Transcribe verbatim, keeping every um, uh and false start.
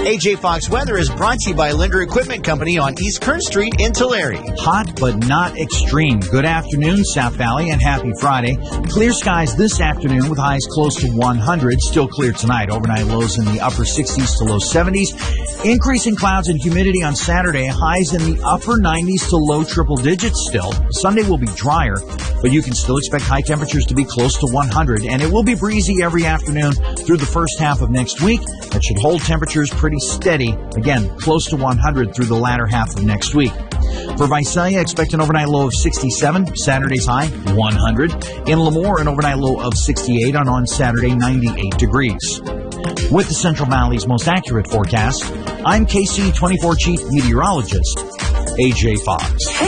A J Fox weather is brought to you by Linder Equipment Company on East Kern Street in Tulare. Hot but not extreme. Good afternoon, South Valley, and happy Friday. Clear skies this afternoon with highs close to one hundred. Still clear tonight. Overnight lows in the upper sixties to low seventies. Increasing clouds and humidity on Saturday. Highs in the upper nineties to low triple digits still. Sunday will be drier, but you can still expect high temperatures to be close to one hundred, and it will be breezy every afternoon through the first half of next week. That should hold temperatures pretty steady. Again, close to one hundred through the latter half of next week. For Visalia, expect an overnight low of sixty-seven. Saturday's high, one hundred. In Lemoore, an overnight low of sixty-eight, and on Saturday, ninety-eight degrees. With the Central Valley's most accurate forecast, I'm K C twenty-four Chief Meteorologist, A J Fox.